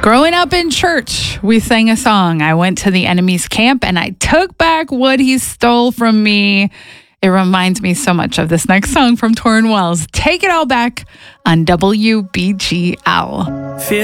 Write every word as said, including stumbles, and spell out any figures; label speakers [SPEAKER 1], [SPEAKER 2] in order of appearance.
[SPEAKER 1] Growing up in church, we sang a song. I went to the enemy's camp and I took back what he stole from me. It reminds me so much of this next song from Tauren Wells. Take It All Back on W B G L.